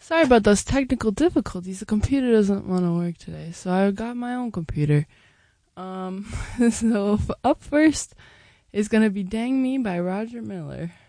Sorry about those technical difficulties. The computer doesn't want to work today, so I got my own computer. So up first is gonna be "Dang Me" by Roger Miller.